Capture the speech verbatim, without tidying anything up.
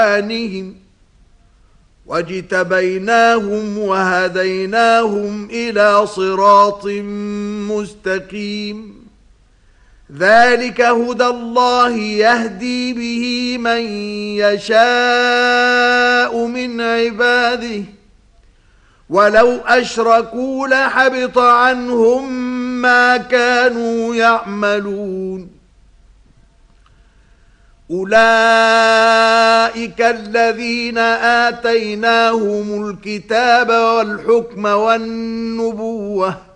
بإيمانهم واجتبيناهم وهديناهم إلى صراط مستقيم ذلك هدى الله يهدي به من يشاء من عباده ولو أشركوا لحبط عنهم ما كانوا يعملون أولئك الذين آتيناهم الكتاب والحكم والنبوة